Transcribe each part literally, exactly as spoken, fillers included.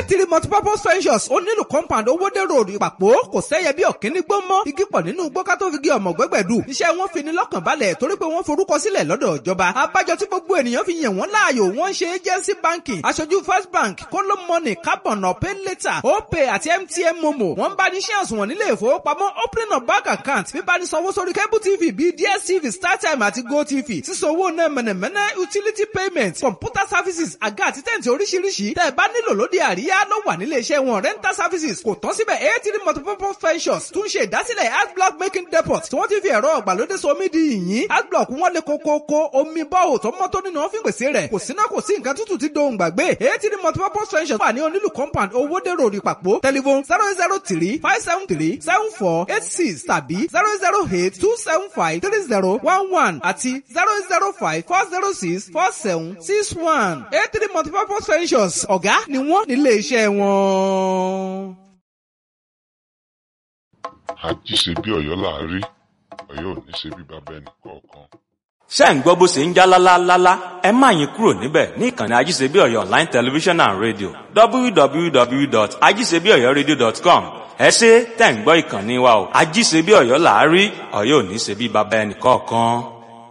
eighty multipurpose ventures ó nílùú compound owódé road ìpàpọ̀ kò sẹ́yẹ bí ọ̀kíní gbó mọ́ igi pọ̀ nínú gbó ká tó fi gé ọmọ gbẹ́gbẹ̀dù iṣẹ́ wọn fi ni lọ́kàn balẹ̀ torí pé wọ́n forúkọ sílẹ̀ lọ́dọ̀ ìjọba abájọ tí gbogbo ènìyàn fi yàn wọ́n láàyò wọ́n ṣe agency banking aṣojú first bank kóló money carbon pay later opay àti mtn momo wọ́n bá ní shares wọn nílé ìfowópamọ́ opening of bank account bíbá ní sanwó sórí cable tv bíi dstv startime àti gotv sísanwó náà mẹ̀nẹ̀mẹ̀nẹ̀ utility payment computer services àga àti tẹ̀ǹtì oríṣiríṣi tẹ́ ẹ bá nílò lóde àríyá ló wà nílé iṣẹ́ wọn rental services kò tán síbẹ̀ eighty multipurpose ventures tún ṣe ìdásílẹ̀ adblock making depot tí wọ́n ti fi ẹ̀rọ ọ̀gbàlódé somi di yìnyín adblock wọn lè kókókó omi bọ́ọ̀ tó mọ́ tó nínú ọ́fíìn pèsè rẹ̀ kò síná kò sí nǹkan tútù ti dohùn gbàgbé eighty multipurpose ventures wà ní onílù compound owódé road ìpàpọ̀ telephone zero zero three five seven three seven four eight six tàbí zero zero eight two seven five three zero one one àti zero zero five four zero six four seven six one eighty multipurpose ventures ọ̀gá ni wọ́n nílé iṣẹ́ wọn. àjíṣe bí Ọ̀yọ́ láàárí Ọ̀yọ́ ò ní ṣe bí bàbá ẹnì kọ̀ọ̀kan. ṣé ẹ̀ ń gbọ́ bó ṣe ń já lálálálá ẹ má yín kúrò níbẹ̀ ní ìkànnì ajíṣebí Ọ̀yọ́ online television and radio w w w dot ajíṣebí ọ̀yọ́ radio dot com ẹ ṣé tẹ̀ ń gbọ́ ìkànnì wa o ajíṣebí Ọ̀yọ́ láàárí Ọ̀yọ́ ò ní ṣe bí bàbá ẹnì kọ̀ọ̀kan.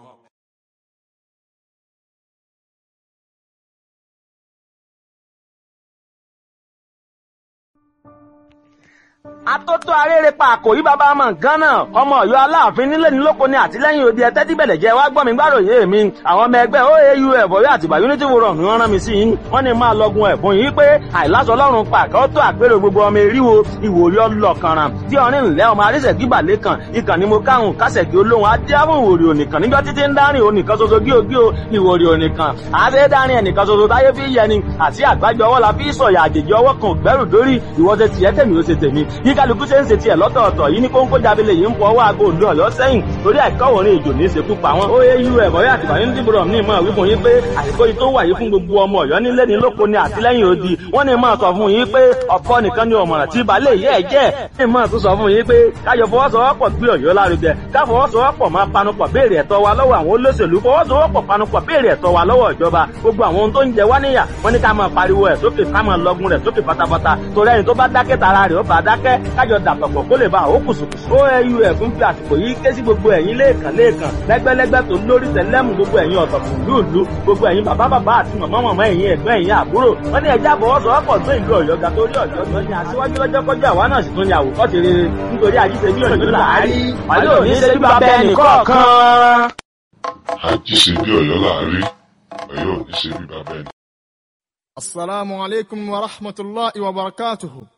atótó arérepa àkòrí bàbá ọmọ nǹkan náà ọmọ Ọ̀yọ́ aláàfin nílé ní lóko ní àtìlẹ́yìn òde ẹtẹ tí bẹlẹ jẹ wá gbọ́ mi gbàròyé mi àwọn ọmọ ẹgbẹ́ O A U Ọ̀yọ́ àtìgbà unity forum ni wọ́n rán mi sí yín wọ́n ní máa lọgun ẹ̀bùn yìí pé àìláṣọ Ọlọ́run pàkẹ tó àpérò gbogbo ọmọ eríwo ìwòrí ọlọkànràn tí ọrin ńlẹ ọmọ arísẹkí balẹkàn ìkànnì mo káhùn kásẹkí olóhùn adéhùn ìwòrí onìkan níjọ títí ń dárin onìkan ṣoṣo gíogío ìwòrí onìkan àṣẹ dárin ẹnìkan ṣoṣo táyé fi yẹni àti àgbájọ ọwọ́ la fi sọ̀yà àjèjì ọwọ́ kan gbẹ́rù dórí ìwọ́sẹ̀ tiẹ̀ tèmi ó ṣe tèmi yí kálukú ṣe ń ṣe tiẹ̀ lọ́tọ̀ọ̀tọ̀ yìí ní kóńkó jábílẹ̀ yìí ń fọ ọwọ́ aago òǹdó Ọ̀yọ́ sẹ́yìn torí àìkọ́wọ̀rin ìjò ní ìṣekú pa wọn. O A U Ọ̀yọ́ àtìgbà unity forum ní ìmọ̀ wípé yín pé àìkó yìí tó wà yìí fún gbogbo ọmọ Ọ̀yọ́ nílé ní lóko ní àtìlẹ́yìn odi wọ́n ní máa sọ fún yín pé ọ̀pọ̀ nìkan ni ọ̀mọ̀ràn tí balẹ̀ yẹ́ ẹ̀ jẹ́ ní máa tún sọ fún yín pé káyọ̀ fọwọ́sowọ́pọ̀ gbé Ọ̀yọ́ lárugẹ ká fọwọ́sowọ́pọ̀ máa panupọ̀ béèrè ẹ̀tọ́ wa lọ́wọ́ àwọn olóṣèlú fọwọ́sowọ́pọ̀ panupọ̀ béèrè ẹ̀tọ́ wa lọ́wọ́ ìjọba gbogbo àwọn ohun tó ń jẹ wá níyà wọ́n ní ká máa pariwo ẹ̀ sókè ká máa lọgun rẹ̀ sókè pátápátá torí ẹni tó bá dákẹ́ tara rẹ̀ ó bá dákẹ́ kájọ dàpọ̀pọ̀ kó lè bá àwọn kùsùkùsù. O A U fún fi àsìkò yìí ké sí gbogbo ẹ̀yin lẹ́ẹ̀kan lẹ́ẹ̀kan lẹ́gbẹ́lẹ́gbẹ́ tó lórí tẹ̀lẹ́mù gbogbo ẹ̀yin ọ̀tọ̀kùn lúùlú gbogbo ẹ̀yin bàbá bàbá àti màmá màmá ẹ̀yin ẹ̀gbọ́n ẹ̀yin àbúrò wọ́n ní ẹja àfọwọ́sowọ́pọ̀ tó ìlú Ọ̀yọ́ ga torí Ọ̀yọ́ tó ní aṣíwájú lọ́jọ́ kọjá àwa náà sì tún ní àwòkọ́ṣe rere nítorí àjíṣebí Ọ̀yọ́ láàárí wàlẹ́ òní ṣe bí bàbá ẹnì kọ̀ọ̀kan. àjíṣebí Ọ̀yọ́ láàárí Ọ̀yọ́ ò ní ṣe bí bàbá ẹnì. Assalamu alaikum wa rahmatullahi wa barakatuhu.